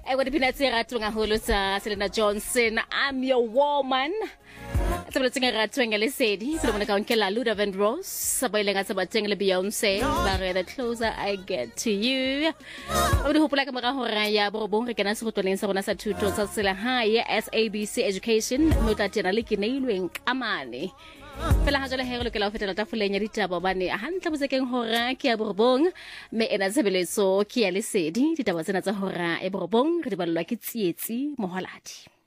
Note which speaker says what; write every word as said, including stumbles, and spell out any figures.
Speaker 1: I would be not ratung holo sa Selena Johnson. I'm your woman. Sa mga tinga ratong ngale sedi, sa mga kaon kala Luda Vandross, sabay lang sa bateng le Beyonce, bare the closer I get to you. Odo hopula ka makahoraya borobong re kana sa kutoleng sa rona sa tuto sa sila high S A B C Education, mo ta tena likinilweng kamane. Fela ha jala hero ke la fetela tafuleng ya ditaba bane a hantla botsekeng hora ke ya borobong me ena tshebeletso ke ya lesedi ditaba tsena tsa hora e borobong re di balwa ke tsietsi moholadi.